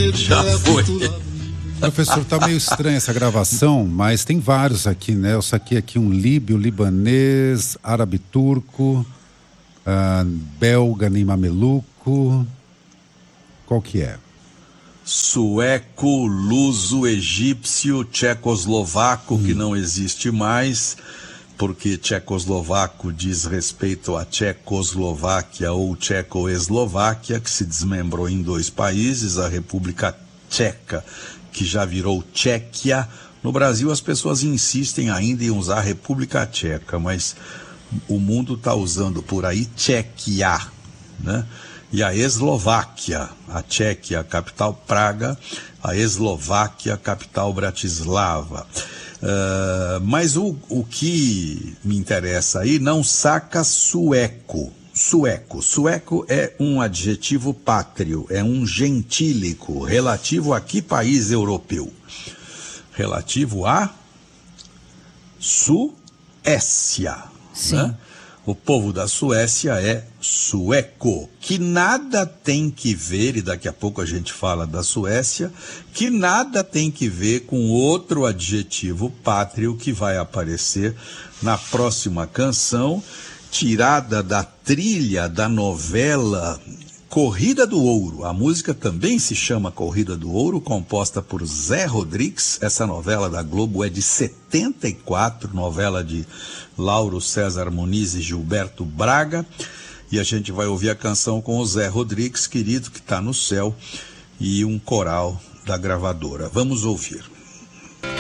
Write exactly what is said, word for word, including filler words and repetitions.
Já foi. Professor, tá meio estranha essa gravação, mas tem vários aqui, né? Eu saquei aqui um líbio, libanês, árabe turco, uh, belga, nem mameluco. Qual que é? Sueco, luso, egípcio, tchecoslovaco, hum. que não existe mais, porque tchecoslovaco diz respeito à Tchecoslováquia ou Tchecoeslováquia, que se desmembrou em dois países, a República Tcheca, que já virou Tchequia. No Brasil as pessoas insistem ainda em usar a República Tcheca, mas o mundo está usando por aí Tchequia, né? E a Eslováquia, a Tchequia, a capital Praga, a Eslováquia, a capital Bratislava. Uh, mas o, o que me interessa aí, não saca sueco. Sueco. Sueco é um adjetivo pátrio, é um gentílico, relativo a que país europeu? Relativo a Suécia. Sim. Né? O povo da Suécia é sueco, que nada tem que ver, e daqui a pouco a gente fala da Suécia, que nada tem que ver com outro adjetivo pátrio que vai aparecer na próxima canção, tirada da trilha da novela Corrida do Ouro. A música também se chama Corrida do Ouro, composta por Zé Rodrigues. Essa novela da Globo é de setenta e quatro, novela de Lauro César Muniz e Gilberto Braga. E a gente vai ouvir a canção com o Zé Rodrigues, querido, que está no céu, e um coral da gravadora. Vamos ouvir.